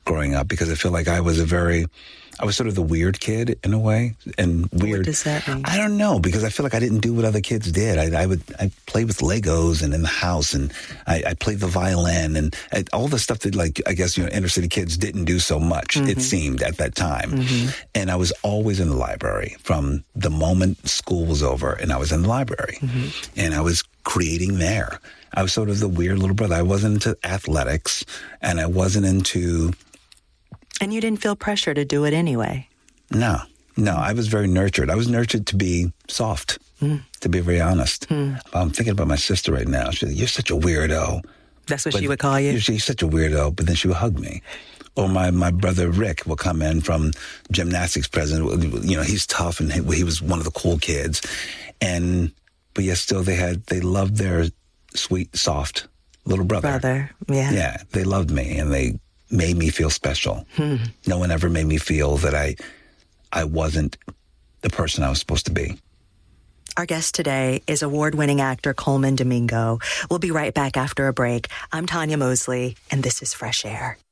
growing up because I feel like I was sort of the weird kid in a way. And weird. What does that mean? I don't know, because I feel like I didn't do what other kids did. I played with Legos and in the house, and I played the violin and all the stuff that, like, I guess, inner city kids didn't do so much, it seemed at that time. And I was always in the library from the moment school was over, and I was in the library and I was creating there. I was sort of the weird little brother. I wasn't into athletics, and I wasn't into... And you didn't feel pressure to do it anyway? No, I was very nurtured. I was nurtured to be soft, to be very honest. I'm thinking about my sister right now. She's like, "You're such a weirdo." That's what she would call you? She's such a weirdo, but then she would hug me. Or my brother Rick will come in from gymnastics president. He's tough, and he was one of the cool kids. But yet still they loved their sweet, soft little brother. Yeah, they loved me, and they made me feel special. No one ever made me feel that I wasn't the person I was supposed to be. Our guest today is award-winning actor Colman Domingo. We'll be right back after a break. I'm Tanya Mosley, and this is Fresh Air.